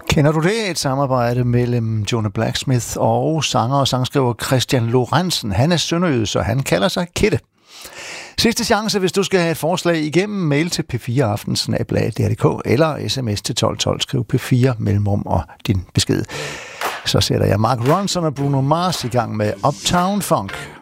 Kender du det? Et samarbejde mellem Jonah Blacksmith og sanger og sangskriver Christian Lorentzen. Han er sønderjyde, så han kalder sig Kitte. Sidste chance, hvis du skal have et forslag igennem, mail til p4aften@dr.dk eller sms til 1212, skriv P4 mellemrum og din besked. Så sætter jeg Mark Ronson og Bruno Mars i gang med Uptown Funk.